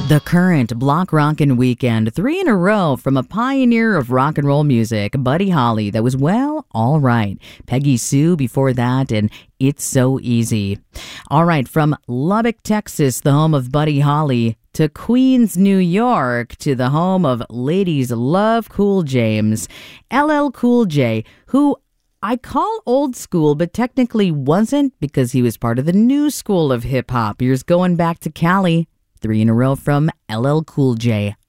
The current block rockin' weekend, 3 in a row from a pioneer of rock and roll music, Buddy Holly, that was, well, all right. Peggy Sue before that, and It's So Easy. All right, from Lubbock, Texas, the home of Buddy Holly, to Queens, New York, to the home of Ladies Love Cool James, LL Cool J, who I call old school, but technically wasn't because he was part of the new school of hip-hop. Here's going back to Cali. 3 in a row from LL Cool J.